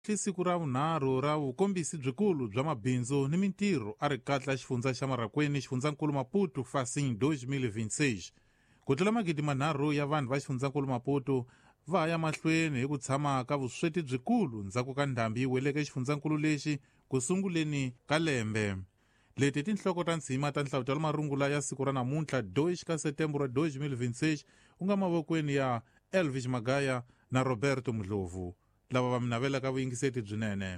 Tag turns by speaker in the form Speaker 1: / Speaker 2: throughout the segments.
Speaker 1: siku ra vunharhu ra vukombisi byikulu bya mabindzu ni mintirho a ri katla xifundza xa Marakweni, xifundzankulu Maputo Facim 2026. Ku tlula magidi manharhu ya vanhu va xifundzankulu Maputo va ya mahlweni hi ku tshama ka vusweti byikulu ndzhaku ka ndhambi yi weleke xifundzankulu lexi ku sunguleni ka lembe. Leti tinhloko ta ndzima ta nhlawuto ya marungula ya siku ra namuntlha 2 ka Setembro 2026 ku nga mavokweni ya Elvis Magaya na Roberto Mudlovu, lava va mi navelaka vuyingiseti byinene.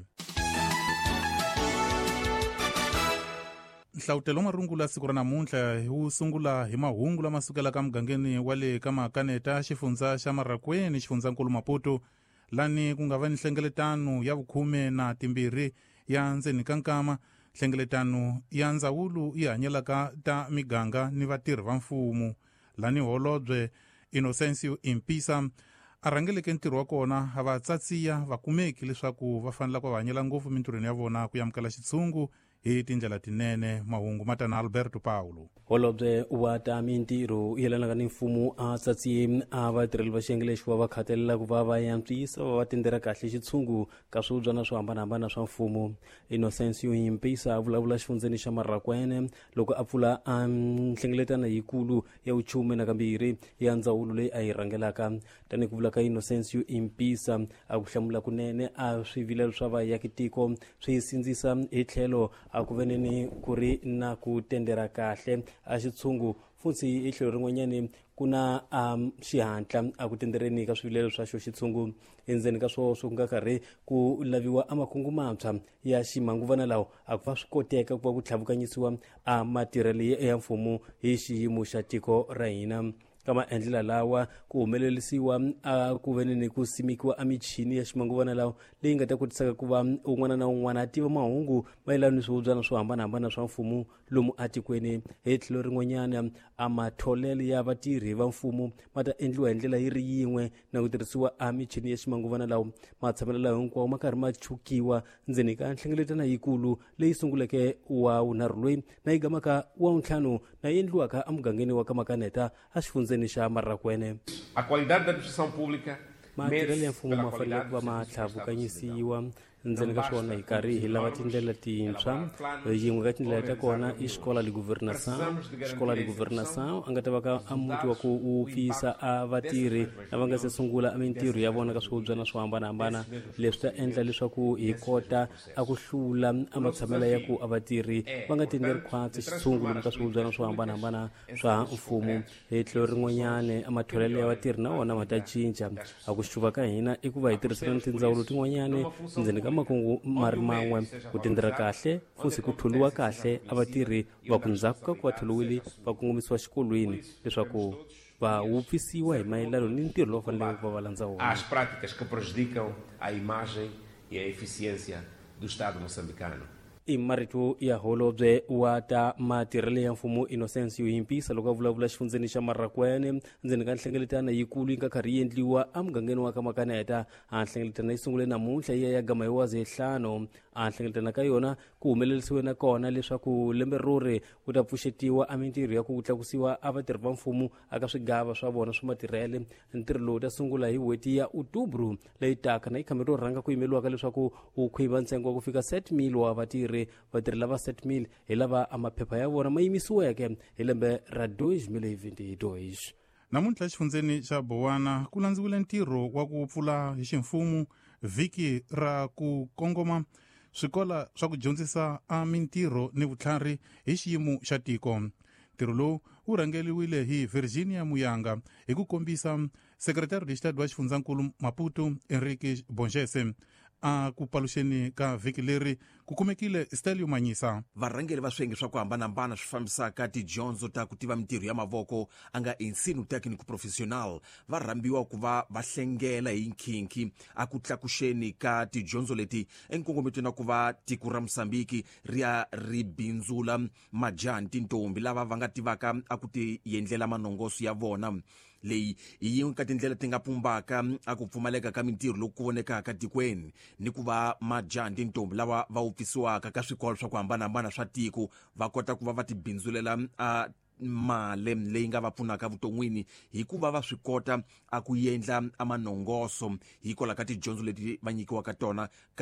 Speaker 1: Nhlawutelo wa marungula siku ra namuntlha wu sungula hi mahungu lama sukelaka mugangeni wa le ka Makaneta, xifundza xa Marakweni, xifundzankulu Maputo, lani ku nga va ni nhlengeletano ya vukhume na timbirhi ya ndzeni ka nkama. Nhlengeletano ya ndzawulo yi hanyelaka ta miganga ni vatirhi va mfumo, lani holobye Inocencio Impisa a rhangeleke ntirho wa kona a va tsatsiya vakumeki leswaku va fanela ku hanyela ngopfu mintirhweni ya vona ku yamukela xitshungu hi tindlela tinene. Mahungu matana Alberto Paulo.
Speaker 2: Holobye wa ta mintirho yelanaka ni mfumo a tsatsiye a vatirheli va xiyenge lexi va khatelela ku va yantswisa va tendera kahle xitshungu ka swibyana swo hambanahambana swa mfumo. Inocencio Impisa a vulavula xifundzeni xa Marakweni loko a pfula nhlengeletano yikulu ya vuchume na kambirhi ya ndzawulo leyi a yi rhangelaka. Tani ku vula ka Inocencio Impisa a ku hlamula kunene a swivilelo swa vaakitiko swi sindzisa hi tlhelo a ku veneni ku ri na ku tendera kahle a xitshungu, futhi hi tlhelo rin'wanyani ku na xihatla a ku tendereni ka swivilelo swa xo xitshungu. Endzeni ka swoswo ku nga karhi ku laviwa makungu mantshwa ya ximanguvana lawa a ku va swi koteka ku va ku tlhavukanyisiwa a matirhelo ya mfumo hi xiyimo xa tiko ra hina. Ka maendlela lawa ku humelelisiwa a ku veneni ku simekiwa a michini ya ximanguvana lawa leyi nga ta kotisaka ku va un'wana na un'wana a tiva mahungu mayelana ni swibyana swo hambanahambana swa mfumo lomu atikweni. Hi tlhelo rin'wanyana a matholelo ya vatirhi va mfumo ma ta endliwa hi ndlela yi ri yin'we na ku tirhisiwa a michini ya ximanguvana lawa. Matshamelo lawa hinkwawo ma karhi ma chukiwa ndzeni ka nhlengeletano yikulu leyi sunguleke wa vunharhu loyi na yi gamaka wa vuntlhanu na yi endliwaka amugangeni wa ka Makaneta a xifundzeni xa Marakweni.
Speaker 3: A qualidade da administração pública
Speaker 2: matirhelo ya mfumo ma fanele ku va ma tlhavukanyisiwa ndzeni ka swona hi karhi hi lava tindlela tintshwa. Yin'we ka tindlela ta kona i Escola de Governação. Escola de Governação a nga ta va ka a muti wa ku pfisa a vatirhi lava nga se sungula a mintirho ya vona ka swibyana swo hambanahambana. Leswi ta endla leswaku hi kota a ku hlula a matshamelo ya ku a vatirhi va nga tenderi khwatsi xitshungu lomu ka swibyana swo hambanahambana swa mfumo. Hi tlhelo rin'wanyane a matholelo ya vatirhi na wona ma ta cinca. A ku xuva ka hina i ku va hi tirhisana ni tindzawulo tin'wanyane ndzeni ka makungu mari man'we ku tendera kahle, futhi ku tholiwa kahle a vatirhi va ku ndzhaku ka ku va tholiwile va kongomisiwa xikolweni leswaku va wupfisiwa hi mayelana ni ntirho lowu faneleke ku va va landza wona.
Speaker 3: As práticas que prejudicam a imagem e a eficiência do Estado moçambicano.
Speaker 2: I marito ya holobye wa ta matirhelo ya mfumo Inocencio Impisa loko a vulavula xifundzeni xa Marakweni ndzeni ka nhlengeletano yikulu yi nga karhi yi endliwa a mugangeni wa ka Makaneta. A nhlengeletano yi sungule namuntlha yi ya gama hi Wazirhlanu. A nhlengeletano ka yona ku humelelisiwe na kona leswaku lembe rori ku ta pfuxetiwa a mintirho ya ku tlakusiwa a vatirhi va mfumo aka swigava swa vona swa matirhelo. Ntirho lowu ta sungula hi n'hweti ya Otubro leyi taka na yi khambi ro rhanga ku yimeliwaka leswaku wu khwiva ntsengo wa ku fika 7,000 wa vatirhi lava 7,000 hi lava a maphepha ya vona ma yimisiweke hi lembe ra 2022.
Speaker 1: Namuntlha xifundzeni xa Bowana ku landziwile ntirho wa ku pfula hi ximfumo vhiki ra ku kongoma swikola swa ku dyondzisa a mintirho ni vutlhari hi xiyimo xa tiko. Ntirho lowu wu rhangeliwile hi Virginia Muyanga hi ku kombisa sekretari de Estado wa xifundzankulu Maputo Henrique Bonjese. A ku paluxeni ka vhiki leri ku kumekile Stelio Manyisa.
Speaker 4: Varhangeri va swiyenge swa ku hambanahambana swi fambisaka tidyondzo ta ku tiva mintirho ya mavoko a nga ensino técnico professional va rhambiwa ku va va hlengela hi nkhinkhi a ku tlakuxeni ka tidyondzo leti enkongometweni na ku va tiko ra Mosambiki ri ya ri bindzula majaha ni tintombi lava va nga tivaka a ku ti endlela manongoso ya vona. Leyi hi yin'we ka tindlela ti nga pumbaka a ku pfumaleka ka mintirho loku ku vonekaka tikweni ni ku va majaha ni tintombi lava va wupfisiwaka ka swikolo swa ku hambanahambana swa tiko va kota ku va va ti bindzulela mali leyi nga va pfunaka vuton'wini hi ku va swi kota a ku endla amanongoso hikola ka tidyondzo leti va nyikiwaka tona